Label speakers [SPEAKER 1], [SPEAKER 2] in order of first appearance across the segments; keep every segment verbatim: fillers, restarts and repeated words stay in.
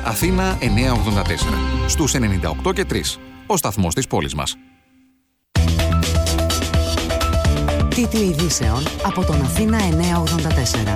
[SPEAKER 1] Αθήνα εννιακόσια ογδόντα τέσσερα. Στους ενενήντα οκτώ και τρία. Ο σταθμός της πόλης μας.
[SPEAKER 2] Τίτλοι ειδήσεων από τον Αθήνα εννιακόσια ογδόντα τέσσερα.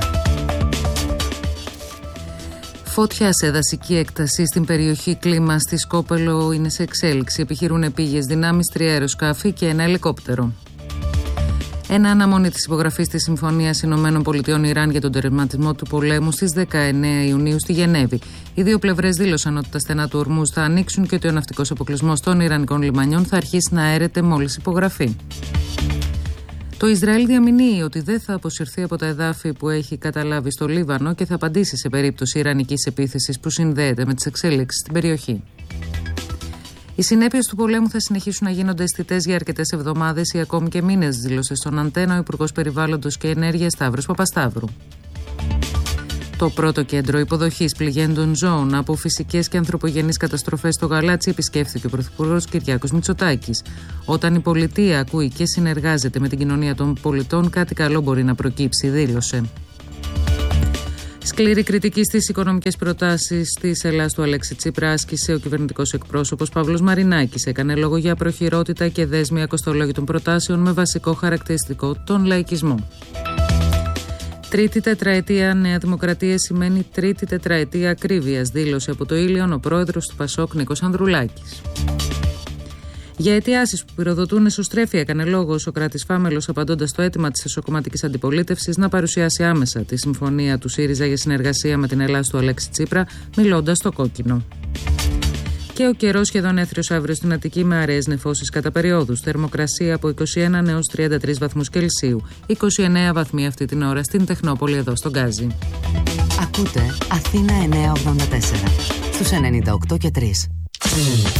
[SPEAKER 3] Φώτια σε δασική έκταση στην περιοχή Κλίμα στη Σκόπελο είναι σε εξέλιξη. Επιχειρούν επίγειες δυνάμεις, τρία αεροσκάφη και ένα ελικόπτερο. Ένα αναμονή της υπογραφής της Συμφωνίας Ηνωμένων Πολιτειών Ιράν για τον τερματισμό του πολέμου στις δεκαεννέα Ιουνίου στη Γενέβη. Οι δύο πλευρές δήλωσαν ότι τα στενά του Ορμούζ θα ανοίξουν και ότι ο ναυτικός αποκλεισμός των Ιρανικών λιμανιών θα αρχίσει να αέρεται μόλις υπογραφεί. Το Ισραήλ διαμηνύει ότι δεν θα αποσυρθεί από τα εδάφη που έχει καταλάβει στο Λίβανο και θα απαντήσει σε περίπτωση ιρανικής επίθεσης που συνδέεται με τις εξέλιξεις στην περιοχή. Οι συνέπειες του πολέμου θα συνεχίσουν να γίνονται αισθητές για αρκετές εβδομάδες ή ακόμη και μήνες, δήλωσε στον Αντένα ο Υπουργός Περιβάλλοντος και Ενέργειας Σταύρος Παπασταύρου. Το πρώτο κέντρο υποδοχής πληγέντων ζώων από φυσικές και ανθρωπογενείς καταστροφές στο Γαλάτσι επισκέφθηκε ο Πρωθυπουργός Κυριάκος Μητσοτάκης. Όταν η πολιτεία ακούει και συνεργάζεται με την κοινωνία των πολιτών, κάτι καλό μπορεί να προκύψει, δήλωσε. Σκληρή κριτική στις οικονομικές προτάσεις της Ελλάδας του Αλέξη Τσίπρα άσκησε ο κυβερνητικός εκπρόσωπος Παύλος Μαρινάκης. Έκανε λόγο για προχειρότητα και δέσμη ακοστολόγητων προτάσεων με βασικό χαρακτηριστικό τον λαϊκισμό. Τρίτη τετραετία Νέα Δημοκρατία σημαίνει τρίτη τετραετία ακρίβειας, δήλωσε από το Ήλιον ο πρόεδρος του Πασόκ Νίκος Ανδρουλάκης. Για αιτιάσεις που πυροδοτούν εσωστρέφεια, έκανε λόγο ο Σωκράτης Φάμελος, απαντώντας στο αίτημα της εσωκομματικής αντιπολίτευσης να παρουσιάσει άμεσα τη συμφωνία του ΣΥΡΙΖΑ για συνεργασία με την Ελλάδα του Αλέξη Τσίπρα, μιλώντας στο κόκκινο. Και ο καιρός σχεδόν έθριος αύριο στην Αττική με αραιές νεφώσεις κατά περιόδους. Θερμοκρασία από είκοσι ένα έως τριάντα τρεις βαθμούς Κελσίου. είκοσι εννέα βαθμοί αυτή την ώρα στην Τεχνόπολη εδώ στον Γκάζι.
[SPEAKER 2] Ακούτε Αθήνα εννιακόσια ογδόντα τέσσερα στους ενενήντα οκτώ και τρία.